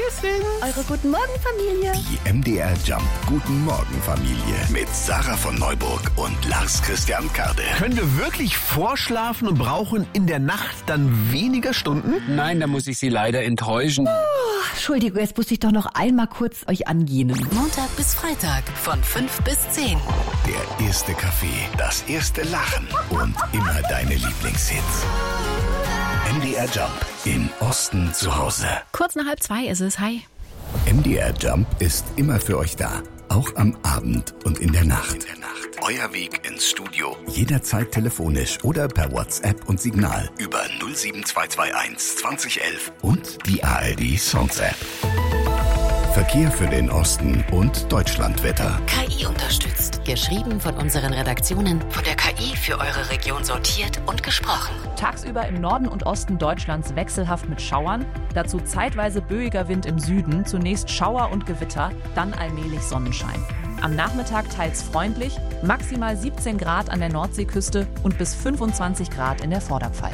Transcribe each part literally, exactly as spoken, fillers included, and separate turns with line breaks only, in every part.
sind
eure Guten Morgen Familie.
Die M D R Jump Guten Morgen Familie mit Sarah von Neuburg und Lars Christian Kade.
Können wir wirklich vorschlafen und brauchen in der Nacht dann weniger Stunden?
Nein, da muss ich Sie leider enttäuschen.
Oh, Entschuldigung, jetzt muss ich doch noch einmal kurz euch angehen.
Montag bis Freitag von fünf bis zehn.
Der erste Kaffee, das erste Lachen und immer deine Lieblingshits. M D R Jump im Osten zu Hause.
Kurz nach halb zwei ist es. Hi.
M D R Jump ist immer für euch da. Auch am Abend und in der Nacht. In der Nacht. Euer Weg ins Studio. Jederzeit telefonisch oder per WhatsApp und Signal. Über null sieben zwei zwei eins zwanzig elf und die A R D Songs App. Verkehr für den Osten und Deutschlandwetter.
K I unterstützt. Geschrieben von unseren Redaktionen. Von der K I für eure Region sortiert und gesprochen.
Tagsüber im Norden und Osten Deutschlands wechselhaft mit Schauern. Dazu zeitweise böiger Wind im Süden. Zunächst Schauer und Gewitter, dann allmählich Sonnenschein. Am Nachmittag teils freundlich. Maximal siebzehn Grad an der Nordseeküste und bis fünfundzwanzig Grad in der Vorderpfalz.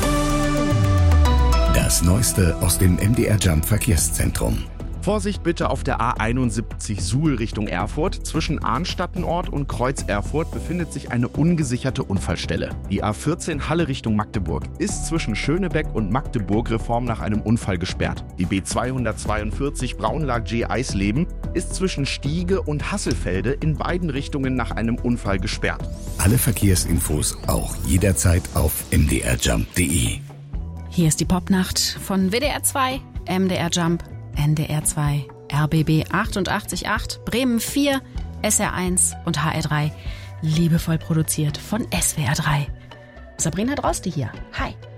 Das Neueste aus dem M D R Jump Verkehrszentrum.
Vorsicht bitte auf der A einundsiebzig Suhl Richtung Erfurt. Zwischen Arnstattenort und Kreuz Erfurt befindet sich eine ungesicherte Unfallstelle. Die A vierzehn Halle Richtung Magdeburg ist zwischen Schönebeck und Magdeburg-Reform nach einem Unfall gesperrt. Die B zweihundertzweiundvierzig Braunlag-G Eisleben ist zwischen Stiege und Hasselfelde in beiden Richtungen nach einem Unfall gesperrt.
Alle Verkehrsinfos auch jederzeit auf m d r jump punkt d e.
Hier ist die Popnacht von W D R zwei, M D R Jump, N D R zwei, R B B achtundachtzig Komma acht, Bremen vier, S R eins und H R drei. Liebevoll produziert von S W R drei. Sabrina Droste hier. Hi.